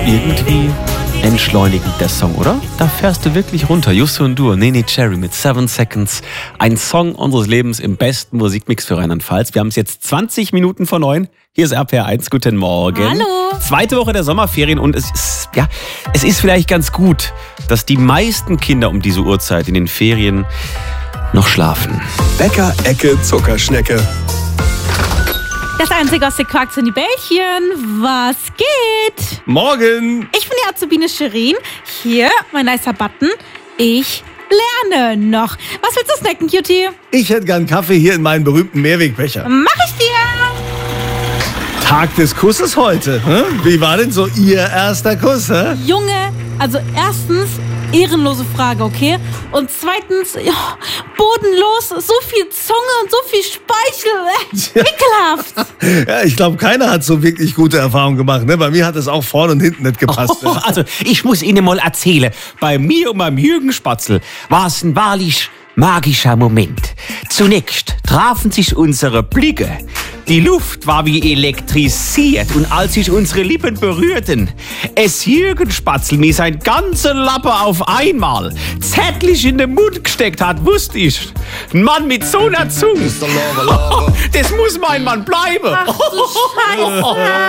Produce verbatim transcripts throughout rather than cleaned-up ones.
Irgendwie entschleunigend der Song, oder? Da fährst du wirklich runter. Jussi und Dur, Nene Cherry mit Seven Seconds. Ein Song unseres Lebens im besten Musikmix für Rheinland-Pfalz. Wir haben es jetzt zwanzig Minuten vor neun. Hier ist R P R eins. Guten Morgen. Hallo. Zweite Woche der Sommerferien und es ist, ja, es ist vielleicht ganz gut, dass die meisten Kinder um diese Uhrzeit in den Ferien noch schlafen. Bäcker, Ecke, Zuckerschnecke. Das Einzige aus der Quark sind die Bällchen. Was geht? Morgen. Ich bin die Azubine Shirin. Hier, mein nicer Button. Ich lerne noch. Was willst du snacken, Cutie? Ich hätte gern Kaffee hier in meinem berühmten Mehrwegbecher. Mach ich dir. Tag des Kusses heute. Hä? Wie war denn so Ihr erster Kuss? Hä? Junge, also erstens, ehrenlose Frage, okay? Und zweitens, ja, bodenlos, so viel Zunge und so viel Speichel. Äh, ekelhaft. Ja, ich glaube, keiner hat so wirklich gute Erfahrungen gemacht. Ne? Bei mir hat es auch vorne und hinten nicht gepasst. Oh, also, ich muss Ihnen mal erzählen, bei mir und beim Jürgen Spatzel war es ein wahrlich magischer Moment. Zunächst trafen sich unsere Blicke. Die Luft war wie elektrisiert und als sich unsere Lippen berührten, es Jürgen Spatzel mir sein ganzer Lappe auf einmal zärtlich in den Mund gesteckt hat, wusste ich. Ein Mann mit so einer Zunge, das muss mein Mann bleiben. Ach du Scheiße.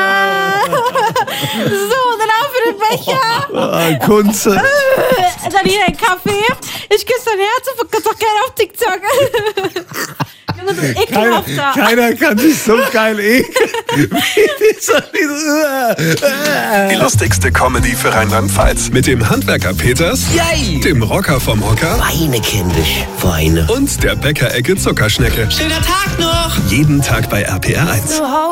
So, dann auf für den Becher. Ah, Kunze. Dann hier ein Kaffee. Ich küsse dein Herz und verkaufe doch gerne auf TikTok. Junge, du Keiner, ekelhafter. keiner kann sich so geil ekeln. Wie dieser- dieser- Die lustigste Comedy für Rheinland-Pfalz. Mit dem Handwerker Peters, Yay! dem Rocker vom Hocker Weine, kindisch, Weine. und der Bäcker-Ecke Zuckerschnecke. Schöner Tag noch! Jeden Tag bei R P R eins.